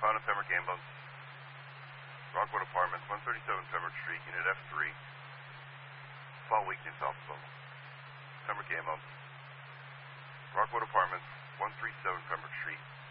found a Pembroke ambulance. Rockwood Apartments, 137 Pembroke Street, Unit F3. Fall weakness, Alpha. Pembroke ambulance. Rockwood Apartments, 137 Pembroke Street.